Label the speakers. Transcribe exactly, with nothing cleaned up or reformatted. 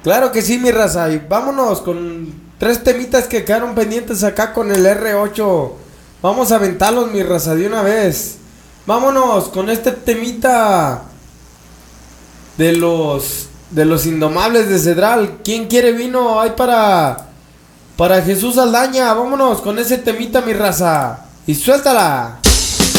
Speaker 1: Claro que sí, mi raza. Y vámonos con tres temitas que quedaron pendientes acá con el R ocho. Vamos a aventarlos, mi raza, de una vez. Vámonos con este temita de los de los Indomables de Cedral. ¿Quién quiere vino? Hay para para Jesús Aldaña. Vámonos con ese temita, mi raza. Y suéltala.